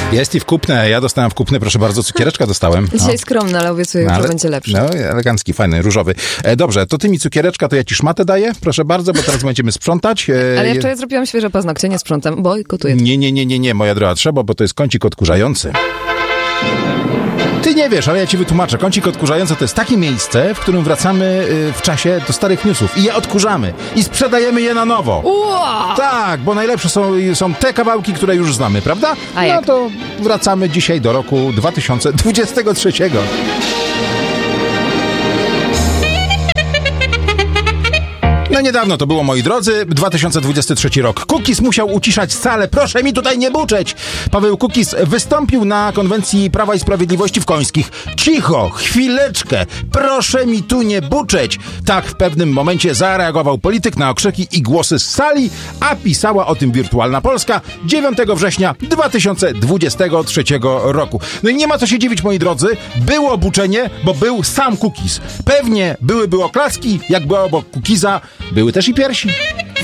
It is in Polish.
Jest i w kupne. Ja dostałem w kupne, proszę bardzo, cukiereczka dostałem. Dzisiaj skromny, ale obiecuję, że będzie lepszy. No, elegancki, fajny, różowy. Dobrze, to ty mi cukiereczka, to ja ci szmatę daję, proszę bardzo, bo teraz będziemy sprzątać. Ale ja wczoraj zrobiłam świeże paznokcie, nie sprzątam, bojkotuję. Nie, moja droga, trzeba, bo to jest kącik odkurzający. Ty nie wiesz, ale ja ci wytłumaczę. Kącik odkurzający to jest takie miejsce, w którym wracamy w czasie do starych newsów i je odkurzamy i sprzedajemy je na nowo. Wow! Tak, bo najlepsze są te kawałki, które już znamy, prawda? A jak? No to wracamy dzisiaj do roku 2023. No niedawno to było, moi drodzy, 2023 rok. Kukiz musiał uciszać salę. Proszę mi tutaj nie buczeć! Paweł Kukiz wystąpił na konwencji Prawa i Sprawiedliwości w Końskich. Cicho, chwileczkę, proszę mi tu nie buczeć! Tak w pewnym momencie zareagował polityk na okrzyki i głosy z sali, a pisała o tym Wirtualna Polska 9 września 2023 roku. No i nie ma co się dziwić, moi drodzy, było buczenie, bo był sam Kukiz. Pewnie byłyby oklaski, jak była obok Kukiza, były też i piersi.